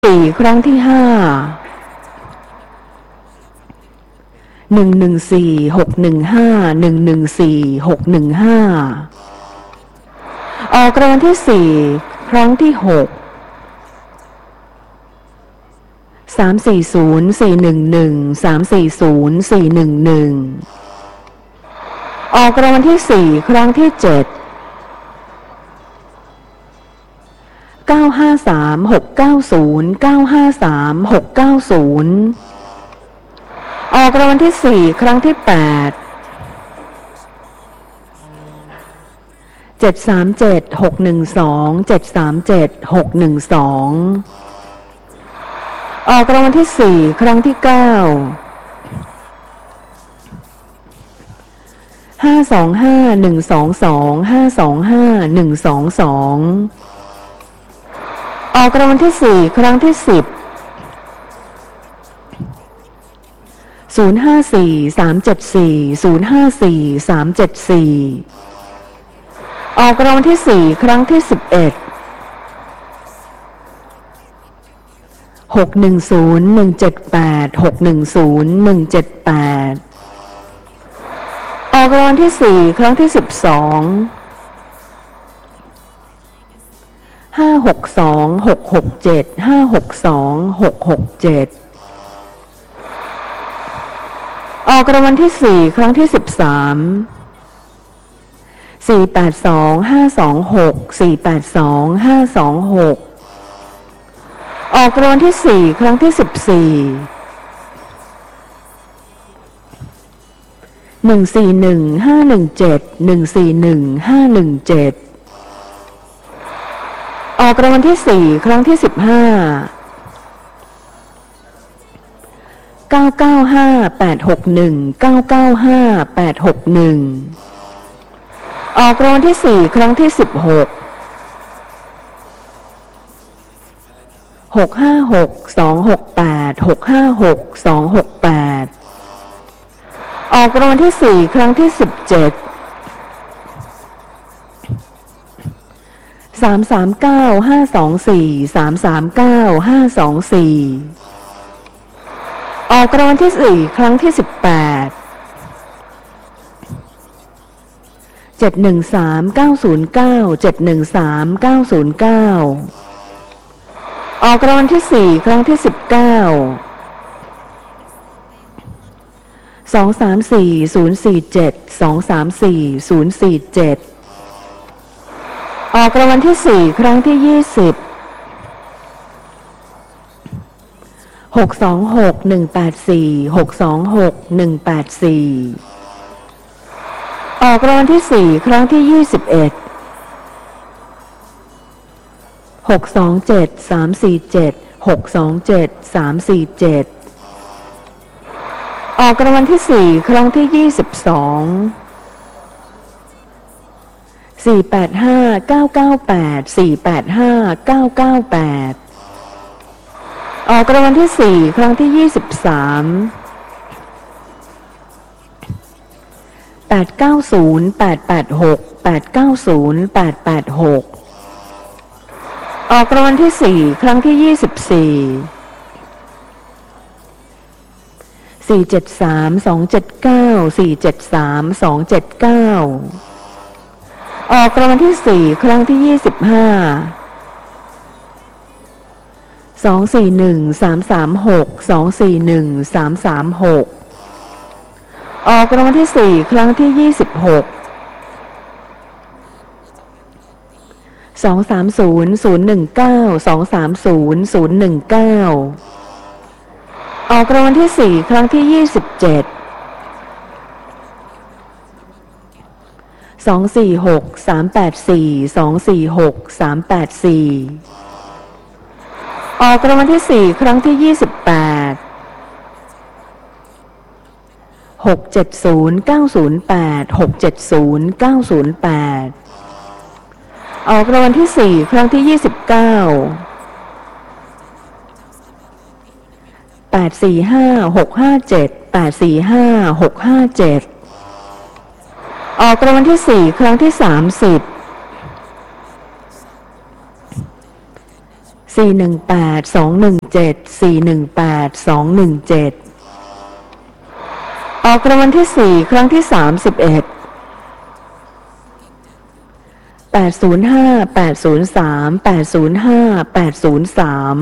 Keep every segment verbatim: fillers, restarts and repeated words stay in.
สี่ครั้งที่ห้าหนึ่งหนึ่งสี่หกหนึ่งห้าหนึ่งหนึ่งสี่หกหนึ่งห้าออกรางวัลที่สี่ครั้งที่หกสามสี่ศูนย์สี่หนึ่งหนึ่งสามสี่ศูนย์สี่หนึ่งหนึ่งออกรางวัลที่สี่ครั้งที่เจ็ดเก้าห้าสามหกเก้าศูนย์เก้าห้าสามหกเก้าศูนย์ออกรางวัลที่สี่ครั้งที่แปดเจ็ดสามเจ็ดหกหนึ่งสองเจ็ดสามเจ็ดหกหนึ่งสองออกรางวัลที่สี่ครั้งที่เก้าห้าสองห้าหนึ่งสองสองห้าสองห้าหนึ่งสองสองออกรางวัลที่สี่ครั้งที่สิบศูนย์ห้าสี่สามเจ็ดสี่ศูนย์ห้าสี่สามเจ็ดสี่ออกรางวัลที่สี่ครั้งที่สิบเอ็ดหกหนึ่งศูนย์หนึ่งเจ็ดแปดหกหนึ่งศูนย์หนึ่งเจ็ดแปดออกรางวัลที่สี่ครั้งที่สิบสองห้าหกสองหกหกเจ็ดห้าหกสองหกหกเจ็ดออกรางวัลที่สี่ครั้งที่สิบสามสี่แปดสองห้าสองหกสี่แปดสองห้าสองหกออกรางวัลที่สี่ครั้งที่สิบสี่หนึ่งสี่หนึ่งห้าหนึ่งเจ็ดหนึ่งสี่หนึ่งห้าหนึ่งเจ็ดออกรางวัลที่สี่ครั้งที่สิบห้าเก้าเก้าห้าแปดหกหนึ่งเก้าเก้าห้าแปดหกหนึ่งออกรางวัลที่สี่ครั้งที่สิบหกหกห้าหกสองหกแปดหกห้าหกสองหกแปดออกรางวัลที่สี่ครั้งที่สิบเจ็ดสามสามเก้าห้าสองสี่สามสามเก้าห้าสองสี่ออกรางวัลที่สี่ครั้งที่สิบแปดเจ็ดหนึ่งสามเก้าศูนย์เก้าเจ็ดหนึ่งสามเก้าศูนย์เก้าออกรางวัลที่สี่ครั้งที่สิบเก้าสองสามสี่ศูนย์สี่เจ็ดสองสามสี่ศูนย์สี่เจ็ดออกรางวัลที่สี่ครั้งที่ยี่สิบหกสองหกหนึ่งแปดสี่หกสองหกหนึ่งแปดสี่ออกรางวัลที่สี่ครั้งที่ยี่สิบเอ็ดหกสองเจ็ดสามสี่เจ็ดหกสองเจ็ดสามสี่เจ็ดออกรางวัลที่สี่ครั้งที่ยี่สิบสองสี่แปดห้าเก้าเก้าแปดสี่แปดห้าเก้าเก้าแปดออกรางวัลที่สี่ครั้งที่ยี่สิบสามแปดเก้าศูนย์แปดแปดหกแปดเก้าศูนย์แปดแปดหกออกรางวัลที่สี่ครั้งที่ยี่สิบสี่สี่เจ็ดสามสองเจ็ดเก้าสี่เจ็ดสามสองเจ็ดเก้าออกรางวัลที่สี่ครั้งที่ยี่สิบห้าสองสี่หนึ่งสามสามหกสองสี่หนึ่งสามสามหกออกรางวัลที่สี่ครั้งที่ยี่สิบหกสองสามศูนย์ศูนย์หนึ่งเก้าสองสามศูนย์ศูนย์หนึ่งเก้าออกรางวัลที่สี่ครั้งที่ยี่สิบเจ็ดสองสี่หกสามแปดสี่สองสี่หกสามแปดสี่ออกรางวัลที่สี่ครั้งที่ยี่สิบแปดหกเจ็ดศูนย์เก้าศูนย์แปดหกเจ็ดศูนย์เก้าศูนย์แปดออกรางวัลที่สี่ครั้งที่ยี่สิบเก้าแปดสี่ห้าหกห้าเจ็ดแปดสี่ห้าหกห้าเจ็ดออกรางวัลที่สี่ครั้งที่สามสิบ สี่สี่หนึ่งแปดสองหนึ่งเจ็ดสี่หนึ่งแปดสองหนึ่งเจ็ดออกรางวัลที่สี่ครั้งที่สามสิบเอ็ดแปดศูนย์ห้าแปดศูนย์สามแปดศูนย์ห้าแปดศูนย์สาม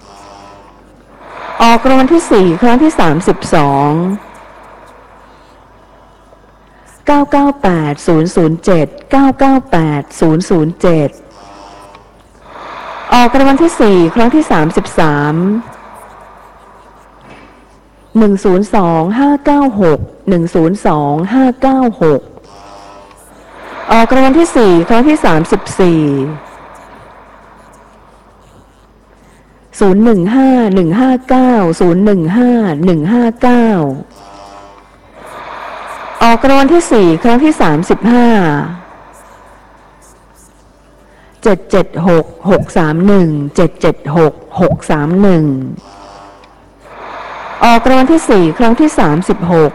ออกรางวัลที่สี่ครั้งที่สามสิบสองเก้าเก้าแปดศูนย์ศูนย์เจ็ดเก้าเก้าแปดศูนย์ศูนย์เจ็ดออกรางวัลที่สี่ครั้งที่สามสิบสามหนึ่งศูนย์สองห้าเก้าหกหนึ่งศูนย์สองห้าเก้าหกออกรางวัลที่สี่ครั้งที่สามสิบสี่ศูนย์หนึ่งห้าหนึ่งห้าเก้าศูนย์หนึ่งห้าหนึ่งห้าเก้าออกรางวัลที่สี่ครั้งที่สามสิบห้าเจ็ดเจ็ดหกหกสามหนึ่งเจ็ดเจ็ดหกหกสามหนึ่งออกรางวัลที่สี่ครั้งที่สามสิบหก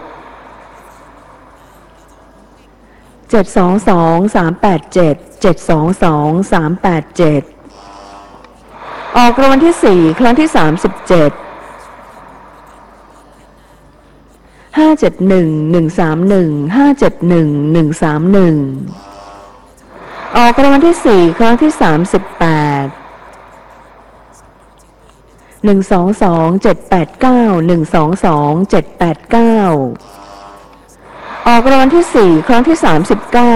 เจ็ดสองสองสามแปดเจ็ดเจ็ดสองสองสามแปดเจ็ดออกรางวัลที่สี่ครั้งที่สามสิบเจ็ดห้าเจ็ดหนึ่งหนึ่งสามหนึ่งห้าเจ็ดหนึ่งหนึ่งสามหนึ่งออกรางวัลที่สี่ครั้งที่สามสิบแปดหนึ่งสองสองเจ็ดแปดเก้าหนึ่งสองสองเจ็ดแปดเก้าออกรางวัลที่สี่ครั้งที่สามสิบเก้า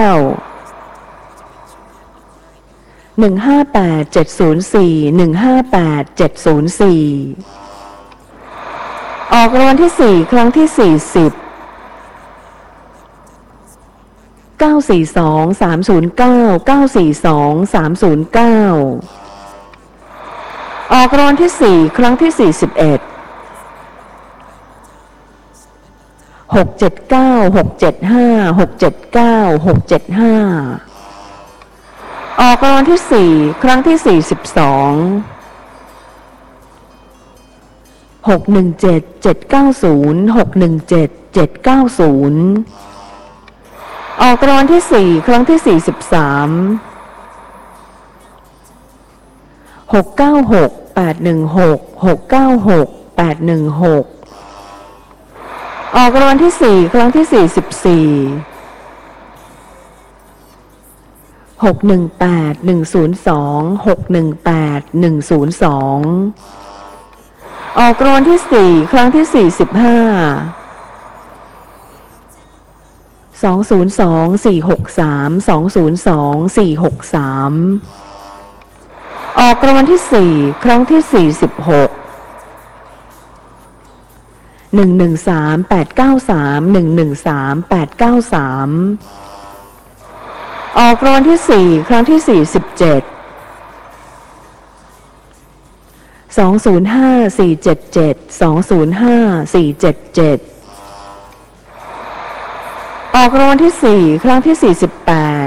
หนึ่งห้าแปดเจ็ดศูนย์สี่หนึ่งห้าแปดเจ็ดศูนย์สี่ออกรางวัลที่สี่ครั้งที่สี่สิบเก้าสี่สองสามศูนย์เก้าเก้าสี่สองสามศูนย์เก้าออกรางวัลที่สี่ครั้งที่สี่สิบเอ็ดหกเจ็ดเก้าหกเจ็ดห้าหกเจ็ดเก้าหกเจ็ดห้าออกรางวัลที่สี่ครั้งที่สี่สิบสองหกหนึ่งเจ็ดเจ็ดเก้าศูนย์หกหนึ่งเจ็ดเจ็ดเก้าศูนย์ออกรางวัลที่สี่ครั้งที่สี่สิบสามหกเก้าหกแปดหนึ่งหกหกเก้าหกแปดหนึ่งหกออกรางวัลที่สี่ครั้งที่สี่สิบสี่หกหนึ่งแปดหนึ่งศูนย์สองหกหนึ่งแปดหนึ่งศูนย์สองออกรางวัลที่สี่ครั้งที่สี่สิบห้าสองศูนย์สองสี่หกสามสองศูนย์สองสี่หกสามออกรางวัลที่สี่ครั้งที่สี่สิบหกหนึ่งหนึ่งสามแปดเก้าสามหนึ่งหนึ่งสามแปดเก้าสามออกรางวัลที่สี่ครั้งที่สี่สิบเจ็ดสองศูนย์ห้าสี่เจ็ดเจ็ดสองศูนย์ห้าสี่เจ็ดเจ็ดออกรางวัลที่สี่ครั้งที่สี่สิบแปด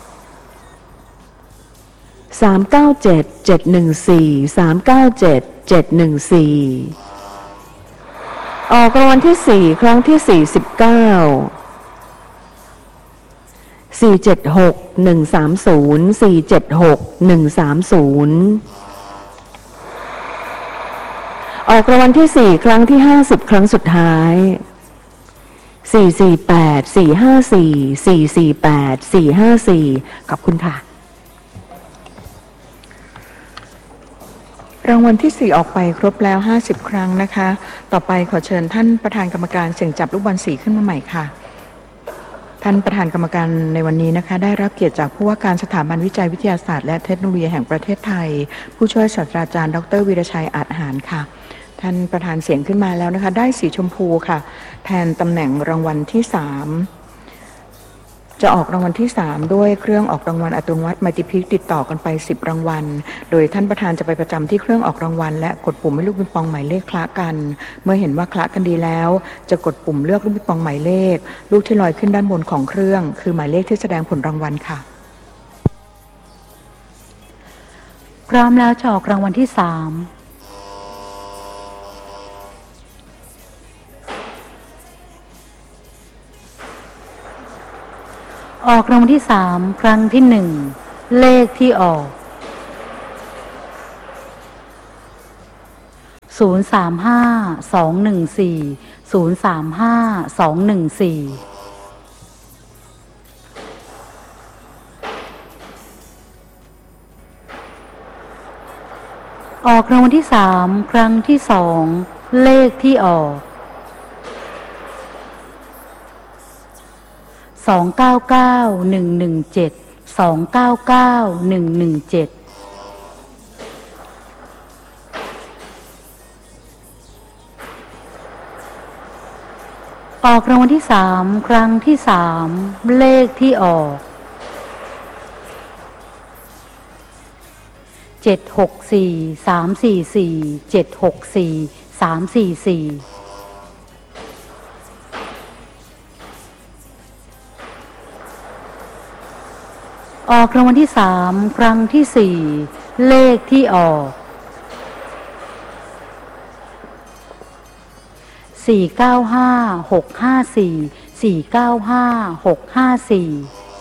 สามเก้าเจ็ดเจ็ดหนึ่งสี่สามเก้าเจ็ดเจ็ดหนึ่งสี่ออกรางวัลที่สี่ครั้งที่สี่สิบเก้าสี่เจ็ดหกหนึ่งสามศูนย์สี่เจ็ดหกหนึ่งสามศูนย์ออกรางวัลที่สี่ครั้งที่ห้าสิบครั้งสุดท้ายสี่สี่แปดสี่ห้าสี่สี่สี่แปดสี่ห้าสี่ขอบคุณค่ะรางวัลที่สี่ออกไปครบแล้วห้าสิบครั้งนะคะต่อไปขอเชิญท่านประธานกรรมการเสี่ยงจับลูกบอลสีขึ้นมาใหม่ค่ะท่านประธานกรรมการในวันนี้นะคะได้รับเกียรติจากผู้ว่าการสถาบันวิจัยวิทยาศาสตร์และเทคโนโลยีแห่งประเทศไทยผู้ช่วยศาสตราจารย์ดรวีรชัยอาจหารค่ะท่านประธานเสียงขึ้นมาแล้วนะคะได้สีชมพูค่ะแทนตำแหน่งรางวัลที่สามจะออกรางวัลที่สามด้วยเครื่องออกรางวัลอัตโนมัติมัลติพลิกติดต่อกันไปสิบรางวัลโดยท่านประธานจะไปประจำที่เครื่องออกรางวัลและกดปุ่มให้ลูกปิงปองหมายเลขคละกันเมื่อเห็นว่าคละกันดีแล้วจะกดปุ่มเลือกลูกปิงปองหมายเลขลูกที่ลอยขึ้นด้านบนของเครื่องคือหมายเลขที่แสดงผลรางวัลค่ะพร้อมแล้วจะออกรางวัลที่สามออกรางวัลที่สามครั้งที่หนึ่งเลขที่ออกศูนย์ สาม ห้า สอง หนึ่ง สี่ ศูนย์ สาม ห้า สอง หนึ่ง สี่ออกรางวัลที่สามครั้งที่สองเลขที่ออกสองเก้าเก้าหนึ่งหนึ่งเจ็ดสองเก้าเก้าหนึ่งหนึ่งเจ็ดออกรางวัลที่สามครั้งที่สามเลขที่ออกเจ็ดหกสี่สามสี่สี่เจ็ดหกสี่สามสี่สี่ออกรางวัลที่สามครั้งที่สี่เลขที่ออกสี่เก้าห้าหกห้าสี่สี่เก้าห้าหกห้าสี่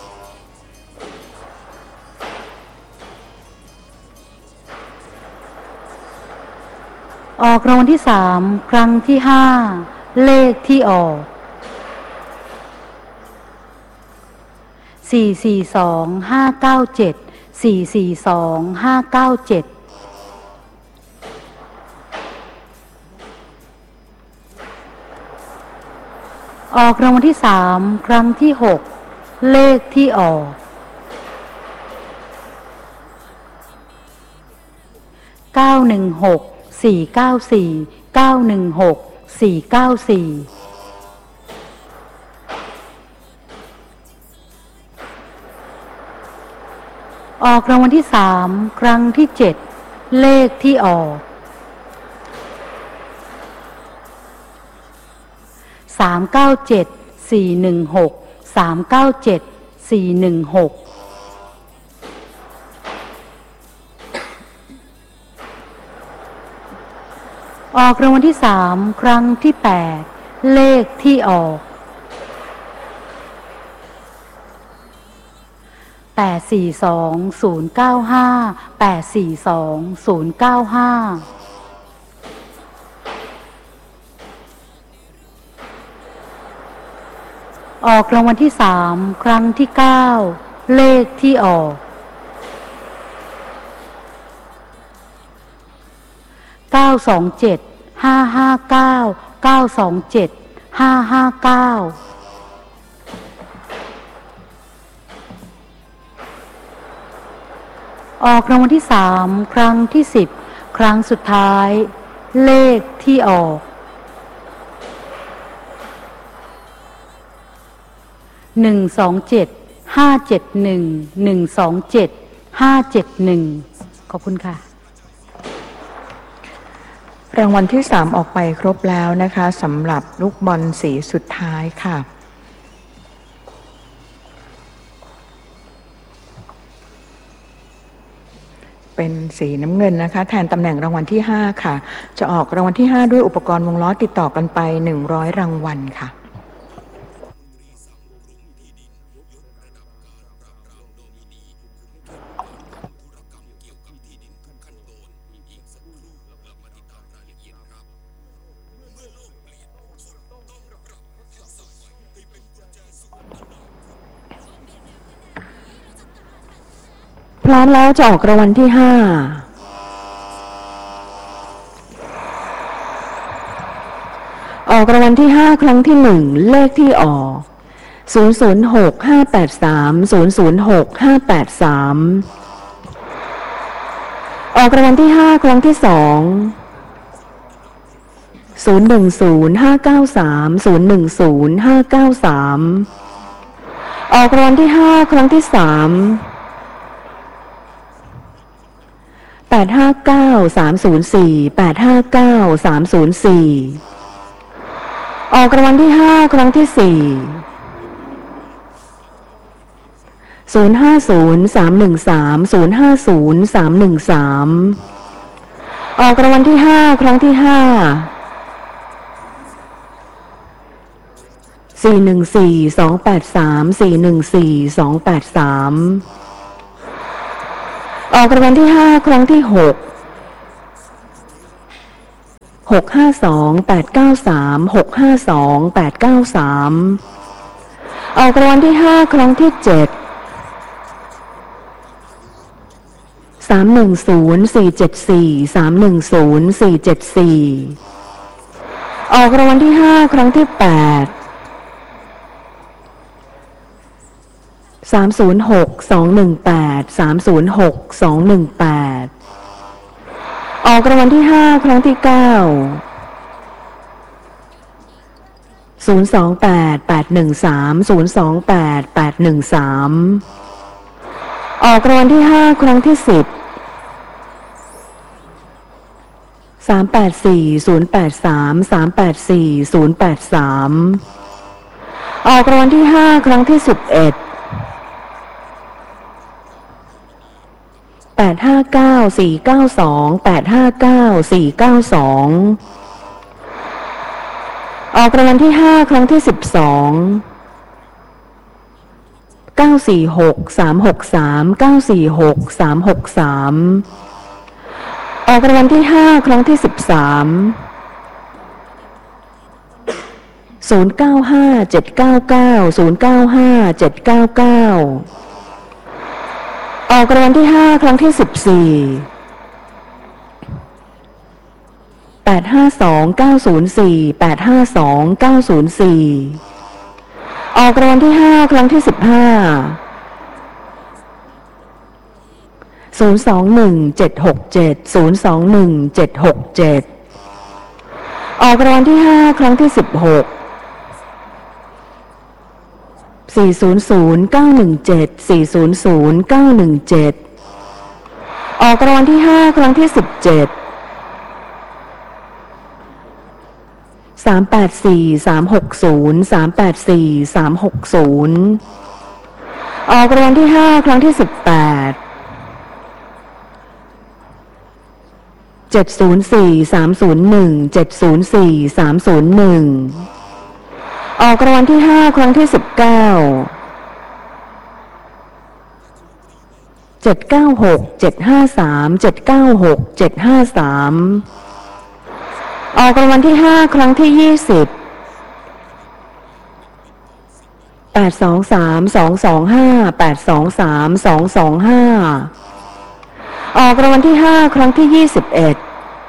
ออกรางวัลที่สามครั้งที่ห้าเลขที่ออกสี่สี่สองห้าเก้าเจ็ดสี่สี่สองห้าเก้าเจ็ดออกรางวัลที่สามครั้งที่หกเลขที่ออกเก้าหนึ่งหกสี่เก้าสี่เก้าหนึ่งหกสี่เก้าสี่ออกรางวัลที่สามครั้งที่เจ็ดเลขที่ออกสามเก้าเจ็ดสี่หนึ่งหกสามเก้าเจ็ดสี่หนึ่งหกออกรางวัลที่สามครั้งที่แปดเลขที่ออกแปดสี่สองศูนย์เก้าห้าแปดสี่สองศูนย์เก้าห้าออกรางวัลที่สามครั้งที่เก้าเลขที่ออกเก้าสองเจ็ดห้าห้าเก้าเก้าสองเจ็ดห้าห้าเก้าออกรางวัลที่สามครั้งที่สิบครั้งสุดท้ายเลขที่ออกหนึ่งสองเจ็ดห้าเจ็ดหนึ่งหนึ่งสองเจ็ดห้าเจ็ดหนึ่งขอบคุณค่ะรางวัลที่สามออกไปครบแล้วนะคะสำหรับลูกบอลสีสุดท้ายค่ะเป็นสีน้ำเงินนะคะแทนตำแหน่งรางวัลที่ห้าค่ะจะออกรางวัลที่ห้าด้วยอุปกรณ์วงล้อติดต่อกันไปหนึ่งร้อยรางวัลค่ะพร้อมแล้วจะออกรางวัลที่ห้าออกรางวัลที่ห้าครั้งที่หนึ่งเลขที่ออกศูนย์ศูนย์หกห้าแปดสามศูนย์ศูนย์หกห้าแปดสามออกรางวัลที่ห้าครั้งที่สองศูนย์หนึ่งศูนย์ห้าเก้าสามศูนย์หนึ่งศูนย์ห้าเก้าสามออกรางวัลที่ห้าครั้งที่สามแปดห้าเก้าสามศูนย์สี่แปดห้าเก้าสามศูนย์สี่ออกรางวัลที่ห้าครั้งที่สี่ศูนย์ห้าศูนย์สามหนึ่งสามศูนย์ห้าศูนย์สามหนึ่งสามออกรางวัลที่ห้าครั้งที่ห้าสี่หนึ่งสี่สองแปดสามสี่หนึ่งสี่สองแปดสามออกรางวัลที่ห้าครั้งที่หกหกห้าสองแปดเก้าสามหกห้าสองแปดเก้าสามออกรางวัลที่ห้าครั้งที่เจ็ดสามหนึ่งศูนย์สี่เจ็ดสี่สามหนึ่งศูนย์สี่เจ็ดสี่ออกรางวัลที่ห้าครั้งที่แปดสามศูนย์หกสองหนึ่งแปดสามศูนย์หกสองหนึ่งแปดออกรางวัลที่ห้าครั้งที่เก้าศูนย์สองแปดแปดหนึ่งสามศูนย์สองแปดแปดหนึ่งสามออกรางวัลที่ห้าครั้งที่สิบสามแปดสี่ศูนย์แปดสามสามแปดสี่ศูนย์แปดสามออกรางวัลที่ห้าครั้งที่สิบเอ็ดแปดห้าเก้าสี่เก้าสองแปดห้าเก้าสี่เก้าสองออกรางวัลที่ห้าครั้งที่สิบสองเก้าสี่หกสามหกสามเก้าสี่หกสามหกสามออกรางวัลที่ห้าครั้งที่สิบสามศูนย์เก้าห้าเจ็ดเก้าเก้าศูนย์เก้าห้าเจ็ดเก้าเก้าออกรางวัลที่ห้าครั้งที่สิบสี่แปดห้าสองเก้าศูนย์สี่แปดห้าสองเก้าศูนย์สี่ออกรางวัลที่ห้าครั้งที่สิบห้าศูนย์สองหนึ่งเจ็ดหกเจ็ดศูนย์สองหนึ่งเจ็ดหกเจ็ดออกรางวัลที่ห้าครั้งที่สิบหกสี่ศูนย์ศูนย์เก้าหนึ่งเจ็ดสี่ศูนย์ศูนย์เก้าหนึ่งเจ็ดออกรางวัลที่ห้าครั้งที่สิบเจ็ดสามแปดสี่สามหกศูนย์สามแปดสี่สามหกศูนย์ออกรางวัลที่ห้าครั้งที่สิบแปดเจ็ดศูนย์สี่สามศูนย์หนึ่งเจ็ดศูนย์สี่สามศูนย์หนึ่งออกรางวัลที่ห้าครั้งที่สิบเก้าเจ็ดเก้าหกเจ็ดห้าสามเจ็ดเก้าหกเจ็ดห้าสามออกรางวัลที่ห้าครั้งที่ยี่สิบแปดสองสามสองสองห้าแปดสองสามสองสองห้าออกรางวัลที่ห้าครั้งที่ยี่สิบเอ็ด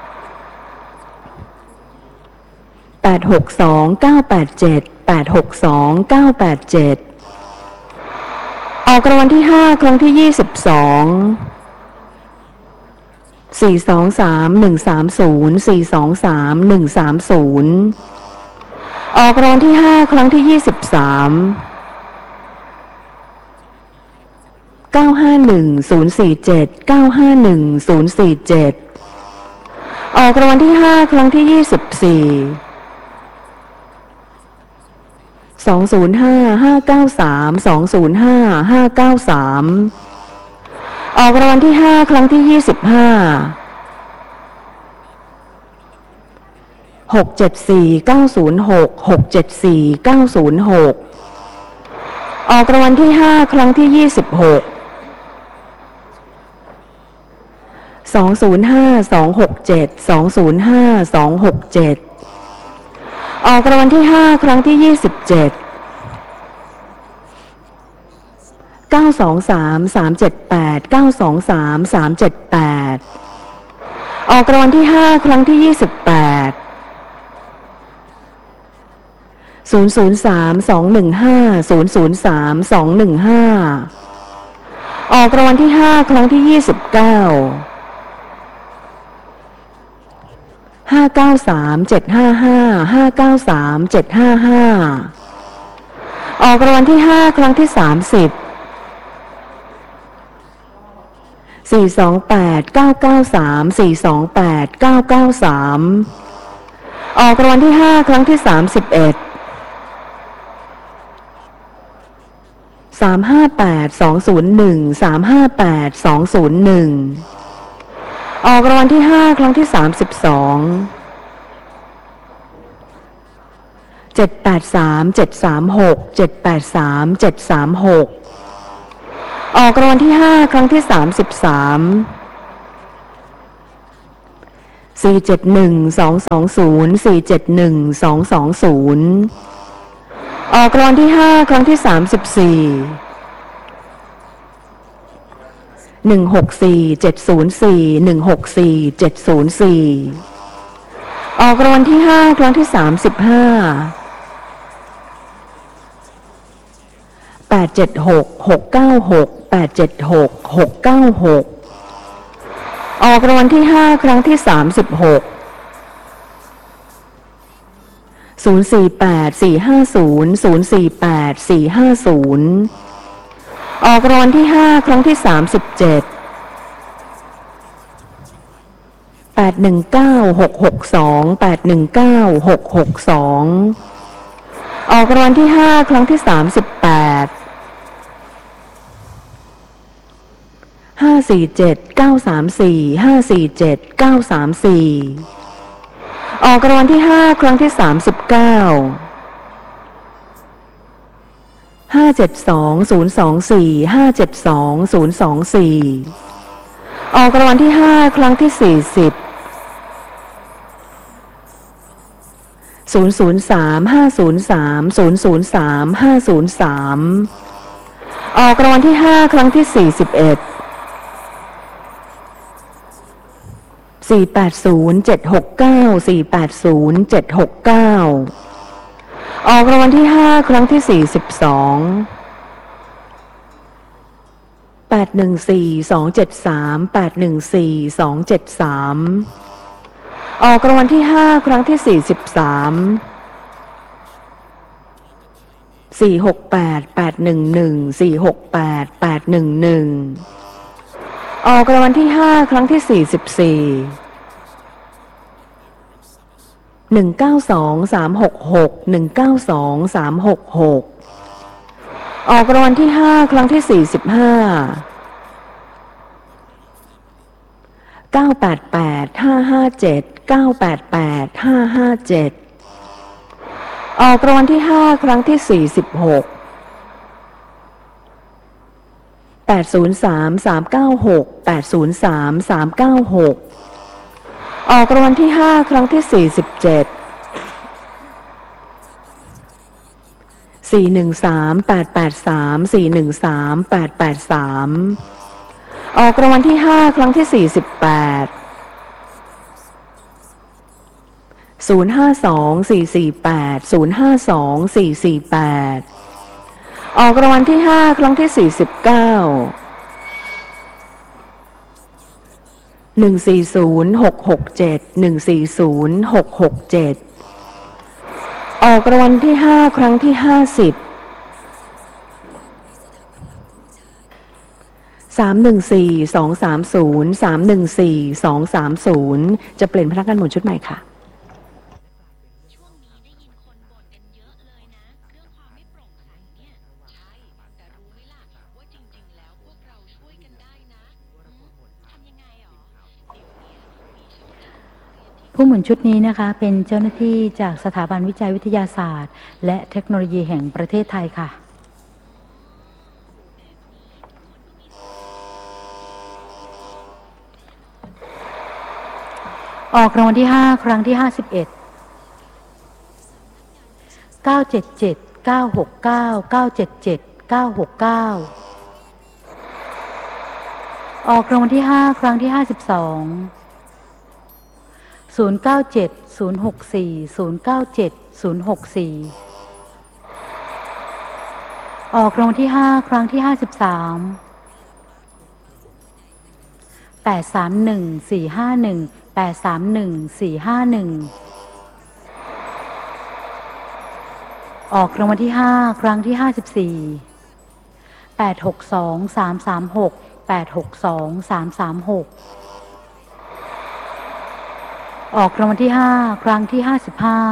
แปดหกสองเก้าแปดเจ็ดแปดหกสองเก้าแปดเจ็ดออกรางวัลที่ห้าครั้งที่ยี่สิบสองสี่สองสามหนึ่งสามศูนย์สี่สองสามหนึ่งสามศูนย์ออกรางวัลที่ห้าครั้งที่ยี่สิบสามเก้าห้าหนึ่งศูนย์สี่เจ็ดเก้าห้าหนึ่งศูนย์สี่เจ็ดออกรางวัลที่ห้าครั้งที่ยี่สิบสี่สองศูนย์ห้าห้าเก้าสามสองศูนย์ห้าห้าเก้าสามออกรางวัลที่ห้าครั้งที่ยี่สิบห้าหกเจ็ดสี่เก้าศูนย์หกหกเจ็ดสี่เก้าศูนย์หกออกรางวัลที่ห้าครั้งที่ยี่สิบหกสองศูนย์ห้าสองหกเจ็ดสองศูนย์ห้าสองหกเจ็ดออกรางวัลที่ห้าครั้งที่ยี่สิบเจ็ดเก้าสองสามสามเจ็ดแปดเก้าสองสามสามเจ็ดแปดออกรางวัลที่ห้าครั้งที่ยี่สิบแปดศูนย์ศูนย์สามสองหนึ่งห้าศูนย์ศูนย์สามสองหนึ่งห้าออกรางวัลที่ห้าครั้งที่ยี่สิบเก้าห้าเก้าสามเจ็ดห้าห้าห้าเก้าสามเจ็ดห้าห้าออกรางวัลที่ห้าครั้งที่สามสิบสี่สองแปดเก้าเก้าสามสี่สองแปดเก้าเก้าสามออกรางวัลที่ห้าครั้งที่สามสิบเอ็ดสามห้าแปดสองศูนย์หนึ่งสามห้าแปดสองศูนย์หนึ่งออกรางวัลที่ห้าครั้งที่สามสิบสองเจ็ดแปดสามเจ็ดสามหกเจ็ดแปดสามเจ็ดสามหกออกรางวัลที่ห้าครั้งที่สามสิบสามสี่เจ็ดหนึ่งสองสองศูนย์สี่เจ็ดหนึ่งสองสองศูนย์ออกรางวัลที่ห้าครั้งที่สามสิบสี่หนึ่งหกสี่เจ็ดศูนย์สี่หนึ่งหกสี่เจ็ดศูนย์สี่ออกรางวัลที่ห้าครั้งที่สามสิบห้าแปดเจ็ดหกหกเก้าหกแปดเจ็ดหกหกเก้าหกออกรางวัลที่ห้าครั้งที่สามสิบหกศูนย์สี่แปดสี่ห้าศูนย์ศูนย์สี่แปดสี่ห้าศูนย์ออกรางวัลที่ห้าครั้งที่สามสิบเจ็ดแปดหนึ่งเก้าหกหกสองแปดหนึ่งเก้าหกหกสองออกรางวัลที่ห้าครั้งที่สามสิบแปดห้าสี่เจ็ดเก้าสามสี่ห้าสี่เจ็ดเก้าสามสี่ออกรางวัลที่ห้าครั้งที่สามสิบเก้าห้าเจ็ดสองศูนย์สองสี่ห้าเจ็ดสองศูนย์สองสี่ออกรางวัลที่ห้าครั้งที่สี่สิบศูนย์ศูนย์สามห้าศูนย์สามศูนย์ศูนย์สามห้าศูนย์สามออกรางวัลที่ห้าครั้งที่สี่สิบเอ็ดสี่แปดศูนย์เจ็ดหกเก้าสี่แปดศูนย์เจ็ดหกเก้าออกรางวัลที่ห้าครั้งที่สี่สิบสองแปดหนึ่งสี่สองเจ็ดสามแปดหนึ่งสี่สองเจ็ดสามออกรางวัลที่ห้าครั้งที่สี่สิบสามสี่หกแปดแปดหนึ่งหนึ่งสี่หกแปดแปดหนึ่งหนึ่งออกรางวัลที่ห้าครั้งที่สี่สิบสี่หนึ่งเก้าสองสามหกหกหนึ่งเก้าสองสามหกหกออกรางวัลที่ห้าครั้งที่สี่สิบห้าเก้าแปดแปดห้าห้าเจ็ดเก้าแปดแปดห้าห้าเจ็ดออกรางวัลที่ห้าครั้งที่สี่สิบหกแปดศูนย์สามสามเก้าหกแปดศูนย์สามสามเก้าหกออกรางวัลที่ห้าครั้งที่สี่สิบเจ็ดสี่หนึ่งสามแปดแปดสามสี่หนึ่งสามแปดแปดสามออกรางวัลที่ห้าครั้งที่สี่สิบแปดศูนย์ห้าสองสี่สี่แปดศูนย์ห้าสองสี่สี่แปดออกรางวัลที่ห้าครั้งที่สี่สิบเก้าหนึ่งสี่ศูนย์หกหกเจ็ดหนึ่งสี่ศูนย์หกหกเจ็ดออกรางวัลที่ห้าครั้งที่ห้าสิบสามหนึ่งสี่สองสามศูนย์สามหนึ่งสี่สองสามศูนย์จะเปลี่ยนพนักงานหมุนชุดใหม่ค่ะช่วงนี้ได้ยินคนบ่นกันเยอะเลยนะเรื่องความไม่โปร่งใสเนี่ยใช่แต่รู้ไหมล่ะว่าจริงๆแล้วพวกเราช่วยกันได้นะทำยังไงหรอเดี๋ยวนี้มีช่องทางเรียนที่ผู้หมุนชุดนี้นะคะเป็นเจ้าหน้าที่จากสถาบันวิจัยวิทยาศาสตร์และเทคโนโลยีแห่งประเทศไทยค่ะออกรางวัลที่ห้าครั้งที่ห้าสิบเอ็ดเก้าเจ็ดเจ็ดเก้าหกเก้าเก้าเจ็ดเจ็ดเก้าหกเก้าออกรางวัลที่ห้าครั้งที่ห้าสิบสองศูนย์เก้าเจ็ดศูนย์หกสี่ศูนย์เก้าเจ็ดศูนย์หกสี่ออกรางวัลที่ห้าครั้งที่ห้าสิบสามแปดสามหนึ่งสี่ห้าหนึ่งแปดสามหนึ่งสี่ห้าหนึ่งออกรางวัลที่ห้าครั้งที่ห้าสิบสี่แปดหกสองสามสามหกแปดหกสองสามสามหกออกรางวัลที่ห้าครั้งที่ห้าสิบห้า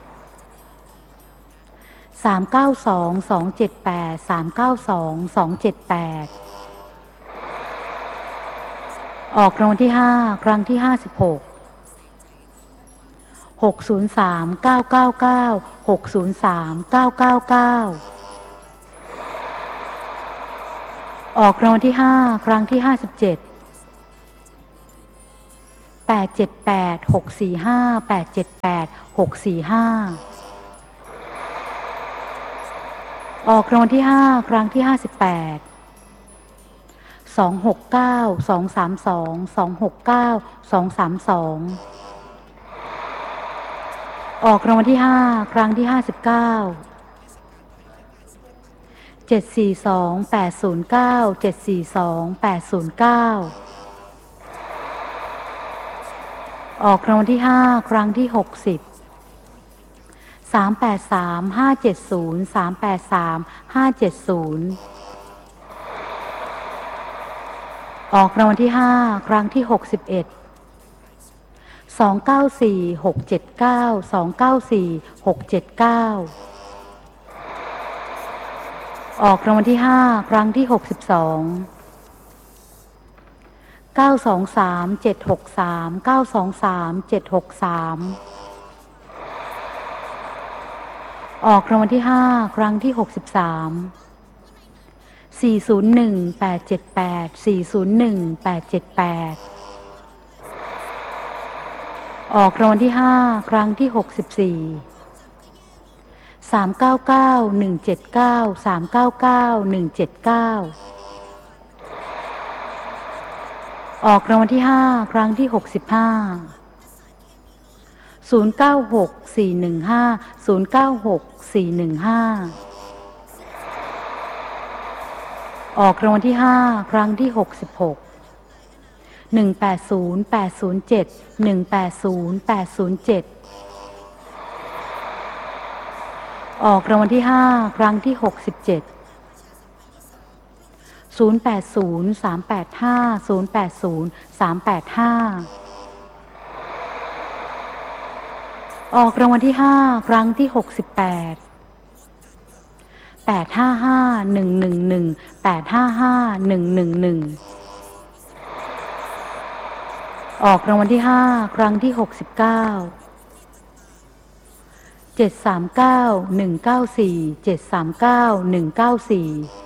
สามเก้าสองสองเจ็ดแปดสามเก้าสองสองเจ็ดแปดออกรางวัลที่ห้าครั้งที่ห้าสิบหกหกศูนย์สามเก้าเก้าเก้าหกศูนย์สามเก้าเก้าเก้าออกรางวัลที่ห้าครั้งที่ห้าสิบเจ็ดแปแปดเจ็ดแปด หกสี่ห้า แปดเจ็ดแปด หกสี่ห้าออกรางวัลที่ห้าครั้งที่ห้าสิบแปดสองหกเก้า สองสามสอง สองหกเก้า สองสามสองออกรางวัลที่ห้าครั้งที่ห้าสิบเก้าเจ็ดสี่สอง แปดศูนย์เก้า เจ็ดสี่สอง แปดศูนย์เก้าออกรางวัลที่ห้าครั้งที่หกสิบสามแปดสาม ห้าเจ็ดศูนย์ สามแปดสาม ห้าเจ็ดศูนย์ออกรางวัลที่ห้าครั้งที่หกสิบเอ็ดสองเก้าสี่ หกเจ็ดเก้า สองเก้าสี่ หกเจ็ดเก้าออกรางวัลที่ห้าครั้งที่หกสิบสองเก้าสองสาม เจ็ดหกสาม เก้าสองสาม เจ็ดหกสามออกรางวัลที่ห้าครั้งที่หกสิบสามสี่ศูนย์หนึ่ง แปดเจ็ดแปด สี่ศูนย์หนึ่ง แปดเจ็ดแปดออกรางวัลที่ห้าครั้งที่หกสิบสี่สามเก้าเก้า หนึ่งเจ็ดเก้า สามเก้าเก้า หนึ่งเจ็ดเก้าออกรางวัลที่ห้าครั้งที่หกสิบห้าศูนย์เก้าหก สี่หนึ่งห้า ศูนย์เก้าหก สี่หนึ่งห้าออกรางวัลที่ห้าครั้งที่หกสิบหกหนึ่งแปดศูนย์ แปดศูนย์เจ็ด หนึ่งแปดศูนย์ แปดศูนย์เจ็ดออกรางวัลที่ห้าครั้งที่หกสิบเจ็ดศูนย์แปดศูนย์ สามแปดห้า ศูนย์แปดศูนย์ สามแปดห้าออกรางวัลที่ห้าครั้งที่หกสิบแปดแปดห้าห้า หนึ่งหนึ่งหนึ่ง แปดห้าห้า หนึ่งหนึ่งหนึ่งออกรางวัลที่ห้าครั้งที่หกสิบเก้าเจ็ดสามเก้า หนึ่งเก้าสี่ เจ็ดสามเก้า หนึ่งเก้าสี่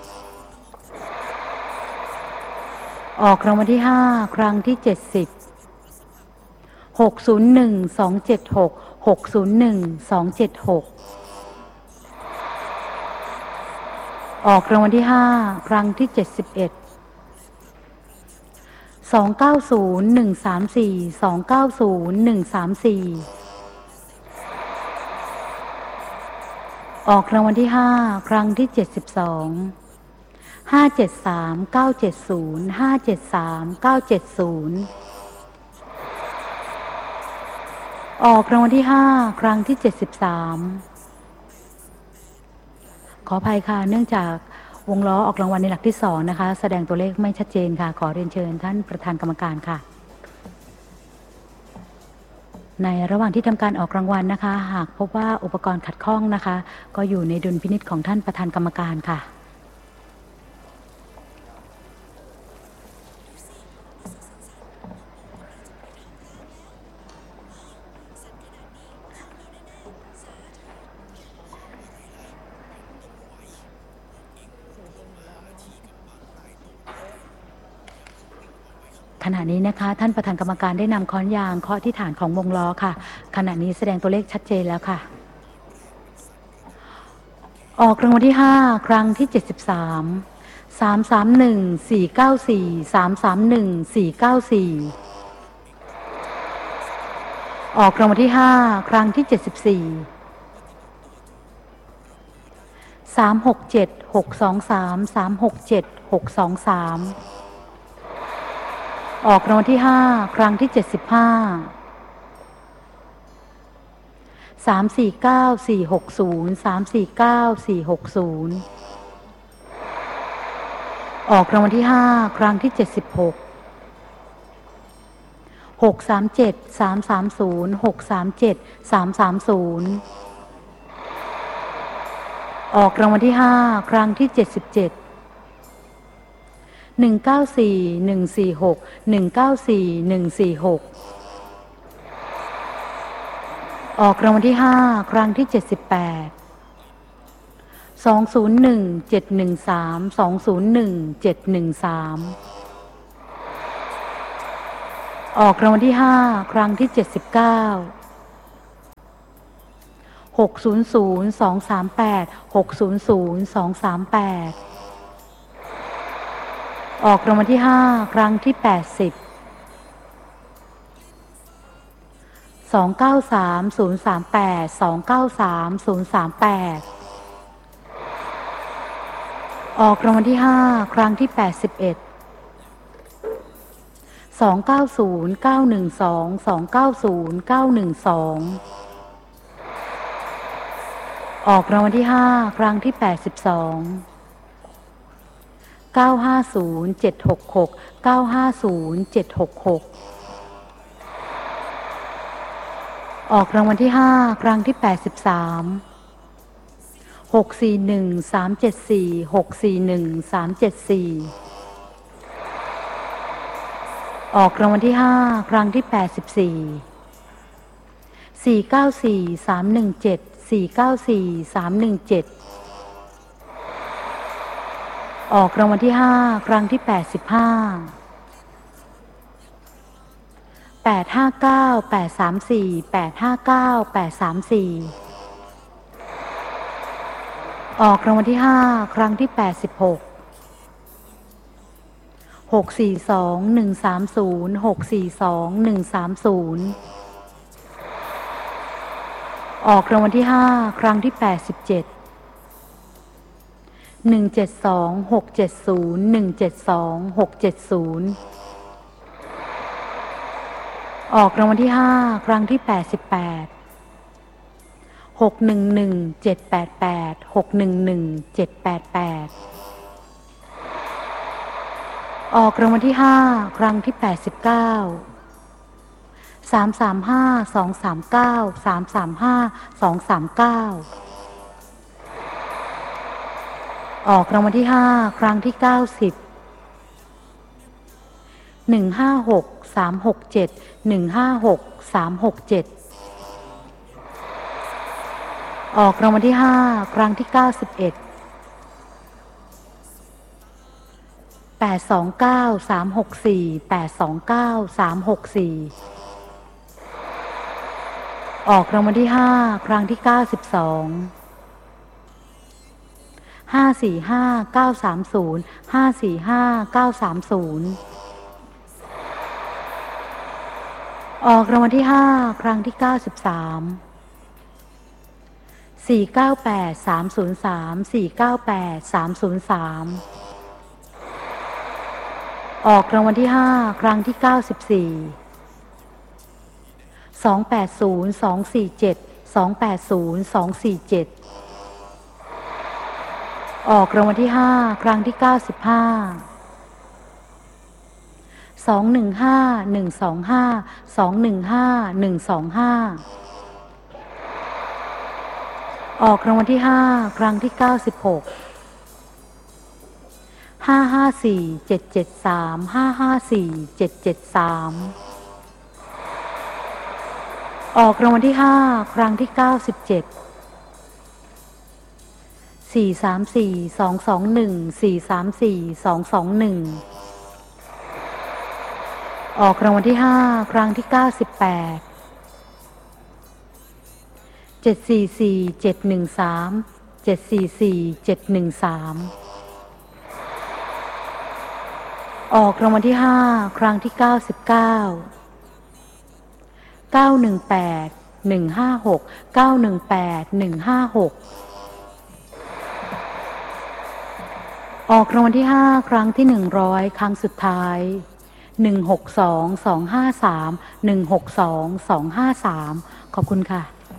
ออกรางวัลที่ห้าครั้งที่เจ็ดสิบหกศูนย์หนึ่ง สองเจ็ดหก หกศูนย์หนึ่ง สองเจ็ดหกออกรางวัลที่ห้าครั้งที่เจ็ดสิบเอ็ดสองเก้าศูนย์ หนึ่งสามสี่ สองเก้าศูนย์ หนึ่งสามสี่ออกรางวัลที่ห้าครั้งที่เจ็ดสิบสองห้าเจ็ดสาม เก้าเจ็ดศูนย์ ห้าเจ็ดสาม เก้าเจ็ดศูนย์ออกรางวัลที่ห้าครั้งที่เจ็ดสิบสามขออภัยค่ะเนื่องจากวงล้อออกรางวัลในหลักที่สองนะคะแสดงตัวเลขไม่ชัดเจนค่ะขอเรียนเชิญท่านประธานกรรมการค่ะในระหว่างที่ทำการออกรางวัลนะคะหากพบว่าอุปกรณ์ขัดข้องนะคะก็อยู่ในดุลพินิจของท่านประธานกรรมการค่ะขณะนี้นะคะท่านประธานกรรมการได้นำค้อนยางเคาะที่ฐานของวงล้อค่ะขณะนี้แสดงตัวเลขชัดเจนแล้วค่ะออกรางวัลที่ห้าครั้งที่เจ็ดสิบสาม สามสามหนึ่ง สี่เก้าสี่ สามสามหนึ่ง สี่เก้าสี่ออกรางวัลที่ห้าครั้งที่เจ็ดสิบสี่สามหกเจ็ด หกสองสาม สามหกเจ็ด หกสองสามออกรางวัลที่ห้าครั้งที่เจ็ดสิบห้าสามสี่เก้า สี่หกศูนย์ สามสี่เก้า สี่หกศูนย์ออกรางวัลที่ห้าครั้งที่เจ็ดสิบหกหกสามเจ็ด สามสามศูนย์ หกสามเจ็ด สามสามศูนย์ออกรางวัลที่ห้าครั้งที่เจ็ดสิบเจ็ดหนึ่งเก้าสี่ หนึ่งสี่หก หนึ่งเก้าสี่ หนึ่งสี่หกออกรางวัลที่ห้าครั้งที่เจ็ดสิบแปดสองศูนย์หนึ่ง เจ็ดหนึ่งสาม สองศูนย์หนึ่ง เจ็ดหนึ่งสามออกรางวัลที่ห้าครั้งที่เจ็ดสิบเก้าหกศูนย์ศูนย์สองสามแปดหกศูนย์ศูนย์สองสามแปดออกรางวัลที่ห้าครั้งที่แปดสิบสองเก้าสามศูนย์สามแปดสองเก้าสามศูนย์สามแปดออกรางวัลที่ห้าครั้งที่แปดสิบเอ็ดสองเก้าศูนย์เก้าหนึ่งสองสองเก้าศูนย์เก้าหนึ่งสองออกรางวัลที่ห้าครั้งที่แปดสิบสองเก้าห้าศูนย์เจ็ดหกหกเก้าห้าศูนย์เจ็ดหกหกออกรางวัลที่ห้าครั้งที่แปดสิบสามหกสี่หนึ่งสามเจ็ดสี่หกสี่หนึ่งสามเจ็ดสี่ออกรางวัลที่ห้าครั้งที่แปดสิบสี่สี่เก้าสี่สามหนึ่งเจ็ดสี่เก้าสี่สามหนึ่งเจ็ดออกรางวัลที่ห้าครั้งที่แปดสิบห้าแปดห้าเก้าแปดสามสี่แปดห้าเก้าแปดสามสี่ออกรางวัลที่ห้าครั้งที่แปดสิบหกหกสี่สองหนึ่งสามศูนย์หกสี่สองหนึ่งสามศูนย์ออกรางวัลที่ห้าครั้งที่แปดสิบเจ็ดหนึ่งเจ็ดสองหกเจ็ดศูนย์หนึ่งเจ็ดสองหกเจ็ดศูนย์ออกรางวัลที่ห้าครั้งที่แปดสิบแปดหกหนึ่งหนึ่งเจ็ดแปดแปดหกหนึ่งหนึ่งเจ็ดแปดแปดออกรางวัลที่ห้าครั้งที่แปดสิบเก้าสามสามห้าสองสามเก้าสามสามห้าสองสามเก้าออกรางวัลที่ห้าครั้งที่เก้าสิบหนึ่งห้าหกสามหกเจ็ดหนึ่งห้าหกสามหกเจ็ดออกรางวัลที่ห้าครั้งที่เก้าสิบเอ็ดแปดสองเก้าสามหกสี่แปดสองเก้าสามหกสี่ออกรางวัลที่ห้าครั้งที่เก้าสิบสองห้าสี่ห้าเก้าสามศูนย์ห้าสี่ห้าเก้าสามศูนย์ออกรางวัลที่ห้าครั้งที่เก้าสิบสามสี่เก้าแปดสามศูนย์สามสี่เก้าแปดสามศูนย์สามออกรางวัลที่ห้าครั้งที่เก้าสิบสี่สองแปดศูนย์สองสี่เจ็ดสองแปดศูนย์สองสี่เจ็ดออกรางวัลที่ห้าครั้งที่เก้าสิบห้าสองหนึ่งห้าหนึ่งสองห้าสองหนึ่งห้าหนึ่งสองห้าออกรางวัลที่ห้าครั้งที่เก้าสิบหกห้าห้าสี่เจ็ดเจ็ดสามห้าห้าสี่เจ็ดเจ็ดสามออกรางวัลที่ห้าครั้งที่เก้าสิบเจ็ดสี่สามสี่สองสองหนึ่งสี่สามสี่สองสองหนึ่งออกรางวัลที่ห้าครั้งที่เก้าสิบแปดเจ็ดสี่สี่เจ็ดหนึ่งสามเจ็ดสี่สี่เจ็ดหนึ่งสามออกรางวัลที่ห้าครั้งที่เก้าสิบเก้าเก้าหนึ่งแปดหนึ่งห้าหกเก้าหนึ่งแปดหนึ่งห้าหกออกรางวัลที่ห้าครั้งที่หนึ่งร้อยครั้งสุดท้ายหนึ่งหกสองสองห้าสามหนึ่งหกสองสองห้าสามขอบคุณค่ะ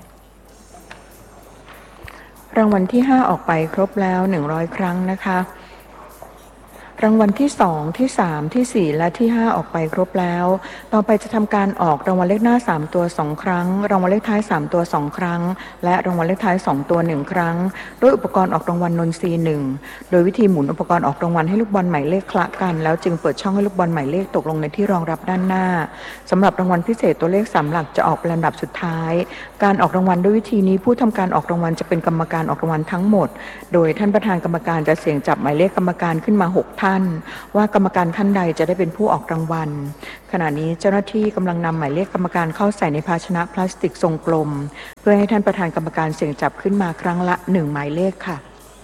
รางวัลที่ห้าออกไปครบแล้วหนึ่งร้อยครั้งนะคะรางวัลที่สองที่สามที่สี่และที่ห้าออกไปครบแล้วต่อไปจะทำการออกรางวัลเลขหน้าสามตัวสองครั้งรางวัลเลขท้ายสามตัวสองครั้งและรางวัลเลขท้ายสองตัวหนึ่งครั้งด้วยอุปกรณ์ออกรางวัลนนทรีย์หนึ่งโดยวิธีหมุนอุปกรณ์ออกรางวัลให้ลูกบอลหมายเลขคละกันแล้วจึงเปิดช่องให้ลูกบอลหมายเลขตกลงในที่รองรับด้านหน้าสำหรับรางวัลพิเศษตัวเลขสามหลักจะออกเป็นลำดับสุดท้ายการออกรางวัลด้วยวิธีนี้ผู้ทำการออกรางวัลจะเป็นกรรมการออกรางวัลทั้งหมดโดยท่านประธานกรรมการจะเสี่ยงจับหมายเลขกรรมการขึ้นมาหกท่านท่านว่ากรรมการท่านใดจะได้เป็นผู้ออกรางวัลขณะนี้เจ้าหน้าที่กำลังนำหมายเลขกรรมการเข้าใส่ในภาชนะพลาสติกทรงกลมเพื่อให้ท่านประธานกรรมการเสี่ยงจับขึ้นมาครั้งละหนึ่งหมายเลขค่ะ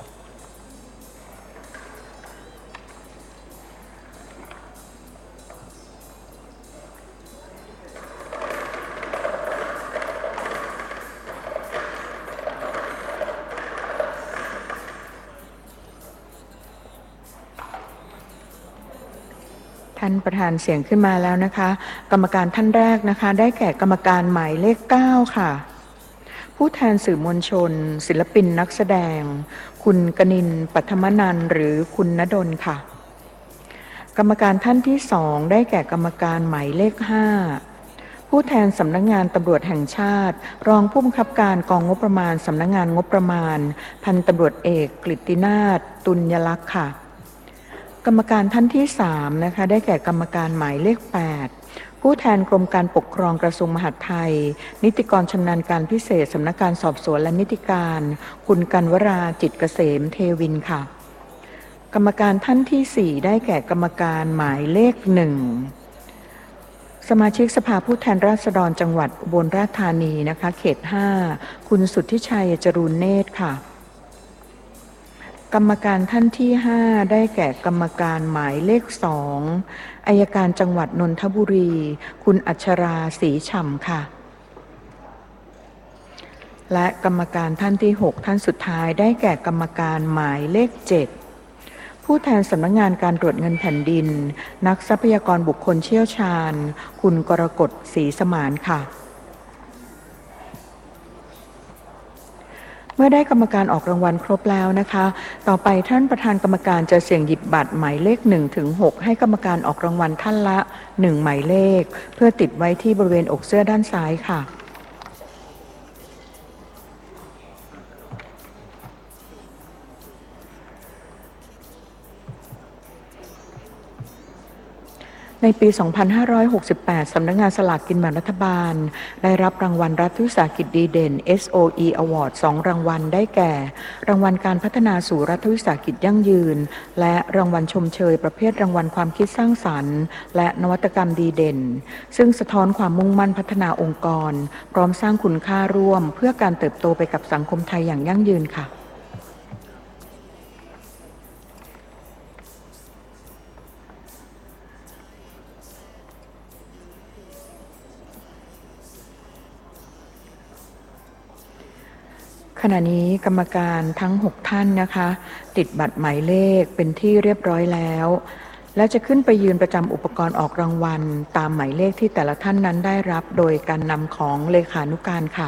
ท่านประธานเสียงขึ้นมาแล้วนะคะกรรมการท่านแรกนะคะได้แก่กรรมการหมายเลขเก้าค่ะผู้แทนสื่อมวลชนศิลปินนักแสดงคุณกนินทร์ปัทมนันท์หรือคุณณดลค่ะกรรมการท่านที่สองได้แก่กรรมการหมายเลขห้าผู้แทนสำนักงานตำรวจแห่งชาติรองผู้บังคับการกองงบประมาณสำนักงานงบประมาณพันตำรวจเอกกฤตินาถตุลยลักษณ์ค่ะกรรมการท่านที่สามนะคะได้แก่กรรมการหมายเลขแปดผู้แทนกรมการปกครองกระทรวงมหาดไทยนิติกรชำนาญการพิเศษสำนักงานสอบสวนและนิติการคุณกันวราจิตเกษมเทวินค่ะกรรมการท่านที่สี่ได้แก่กรรมการหมายเลขหนึ่งสมาชิกสภาผู้แทนราษฎรจังหวัดอุบลราชธานีนะคะเขตห้าคุณสุทธิชัยจรูญเนตรค่ะกรรมการท่านที่ห้าได้แก่กรรมการหมายเลขสองอัยการจังหวัดนนทบุรีคุณอัชราศรีฉ่ำค่ะและกรรมการท่านที่หกท่านสุดท้ายได้แก่กรรมการหมายเลขเจ็ดผู้แทนสำนักงานการตรวจเงินแผ่นดินนักทรัพยากรบุคคลเชี่ยวชาญคุณกรกฎศรีสมานค่ะเมื่อได้กรรมการออกรางวัลครบแล้วนะคะต่อไปท่านประธานกรรมการจะเสี่ยงหยิบบัตรหมายเลขหนึ่งถึงหกให้กรรมการออกรางวัลท่านละหนึ่งหมายเลขเพื่อติดไว้ที่บริเวณอกเสื้อด้านซ้ายค่ะในปี สองพันห้าร้อยหกสิบแปด สำนักงานสลากกินแบ่งรัฐบาลได้รับรางวัลรัฐวิสาหกิจดีเด่น เอส โอ อี Award สองรางวัลได้แก่รางวัลการพัฒนาสู่รัฐวิสาหกิจยั่งยืนและรางวัลชมเชยประเภทรางวัลความคิดสร้างสรรค์และนวัตกรรมดีเด่นซึ่งสะท้อนความมุ่งมั่นพัฒนาองค์กรพร้อมสร้างคุณค่าร่วมเพื่อการเติบโตไปกับสังคมไทยอย่างยั่งยืนค่ะขณะนี้กรรมการทั้งหกท่านนะคะติดบัตรหมายเลขเป็นที่เรียบร้อยแล้วและจะขึ้นไปยืนประจำอุปกรณ์ออกรางวัลตามหมายเลขที่แต่ละท่านนั้นได้รับโดยการนำของเลขานุการค่ะ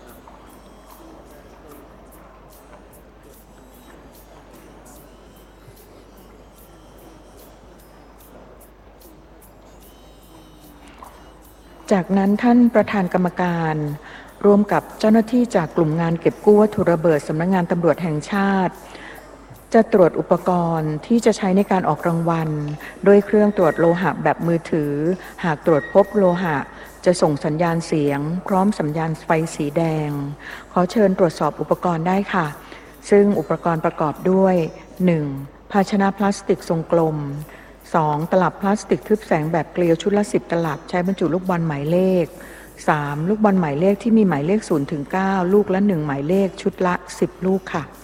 จากนั้นท่านประธานกรรมการร่วมกับเจ้าหน้าที่จากกลุ่มงานเก็บกู้วัตถุระเบิดสำนักงานตำรวจแห่งชาติจะตรวจอุปกรณ์ที่จะใช้ในการออกรางวัลโดยเครื่องตรวจโลหะแบบมือถือหากตรวจพบโลหะจะส่งสัญญาณเสียงพร้อมสัญญาณไฟสีแดงขอเชิญตรวจสอบอุปกรณ์ได้ค่ะซึ่งอุปกรณ์ประกอบด้วยหนึ่งภาชนะพลาสติกทรงกลมสองตลับพลาสติกทึบแสงแบบเกลียวชุดละสิบตลับใช้บรรจุลูกบอลหมายเลขสามลูกบอลหมายเลขที่มีหมายเลขศูนย์ถึงเก้าลูกละหนึ่งหมายเลขชุดละสิบลูกค่ะ